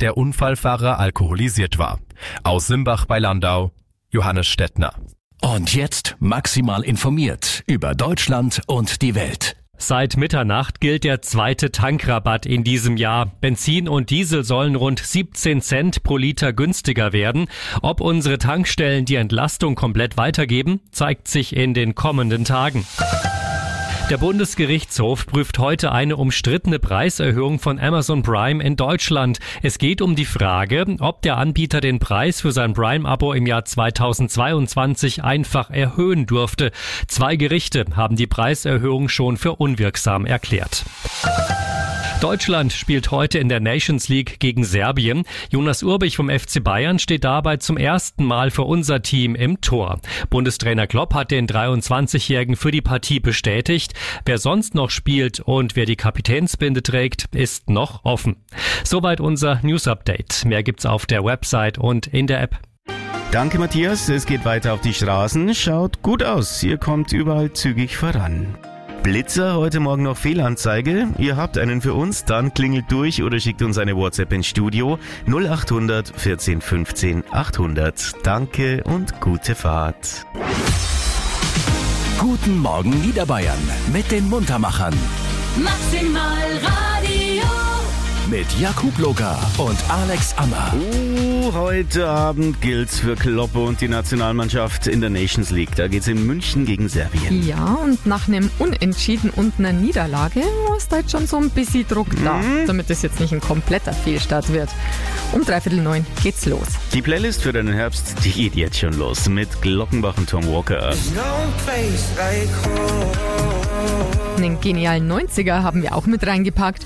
der Unfallfahrer alkoholisiert war. Aus Simbach bei Landau, Johannes Stettner. Und jetzt maximal informiert über Deutschland und die Welt. Seit Mitternacht gilt der zweite Tankrabatt in diesem Jahr. Benzin und Diesel sollen rund 17 Cent pro Liter günstiger werden. Ob unsere Tankstellen die Entlastung komplett weitergeben, zeigt sich in den kommenden Tagen. Der Bundesgerichtshof prüft heute eine umstrittene Preiserhöhung von Amazon Prime in Deutschland. Es geht um die Frage, ob der Anbieter den Preis für sein Prime-Abo im Jahr 2022 einfach erhöhen durfte. 2 Gerichte haben die Preiserhöhung schon für unwirksam erklärt. Deutschland spielt heute in der Nations League gegen Serbien. Jonas Urbich vom FC Bayern steht dabei zum ersten Mal für unser Team im Tor. Bundestrainer Klopp hat den 23-Jährigen für die Partie bestätigt. Wer sonst noch spielt und wer die Kapitänsbinde trägt, ist noch offen. Soweit unser News-Update. Mehr gibt's auf der Website und in der App. Danke, Matthias. Es geht weiter auf die Straßen. Schaut gut aus. Ihr kommt überall zügig voran. Blitzer, heute Morgen noch Fehlanzeige. Ihr habt einen für uns, dann klingelt durch oder schickt uns eine WhatsApp ins Studio 0800 14 15 800. Danke und gute Fahrt. Guten Morgen Niederbayern mit den Muntermachern. Maximal Radio. Mit Jakub Loga und Alex Ammer. Heute Abend gilt's für Kloppe und die Nationalmannschaft in der Nations League. Da geht's in München gegen Serbien. Ja, und nach einem Unentschieden und einer Niederlage ist da jetzt schon so ein bisschen Druck da, damit es jetzt nicht ein kompletter Fehlstart wird. Um 8:45 geht's los. Die Playlist für deinen Herbst, die geht jetzt schon los mit Glockenbach und Tom Walker. Einen genialen 90er haben wir auch mit reingepackt.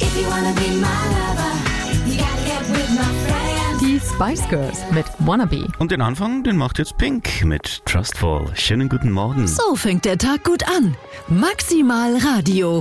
Die Spice Girls mit Wannabe. Und den Anfang, den macht jetzt Pink mit Trustful. Schönen guten Morgen. So fängt der Tag gut an. Maximal Radio.